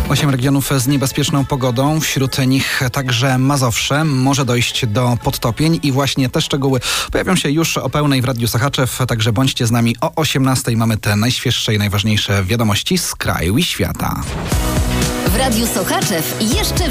8 regionów z niebezpieczną pogodą, wśród nich także Mazowsze. Może dojść do podtopień i właśnie te szczegóły pojawią się już o pełnej w Radiu Sochaczew, także bądźcie z nami o 18:00. Mamy te najświeższe i najważniejsze wiadomości z kraju i świata. W Radiu Sochaczew jeszcze